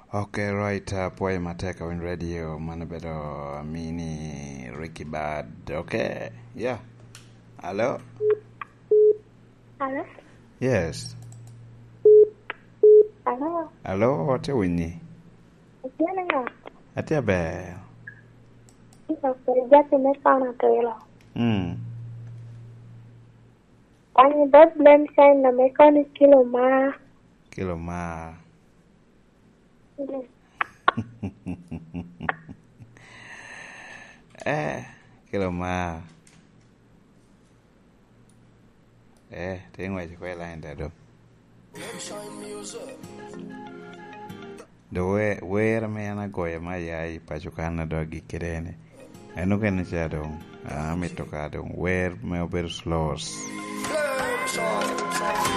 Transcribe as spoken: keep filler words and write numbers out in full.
Okay, right. Uh, Poi Mateka on radio, Manabedo, Mini, Ricky Bad. Okay, yeah. Hello? Hello? Yes. Hello? Hello, what are we? Again, At your bell. it's okay. Just in the phone at all. Hmm. When you don't blame sign the mechanic kilo ma. Kilo ma. Eh, kilo ma. Eh, tiếng ngoài quay lại đã được. Do we where me ana goya ma yai pachukana dogi kirene. Eno kene cha dong. Ah, me toka dong. Where me ober slows.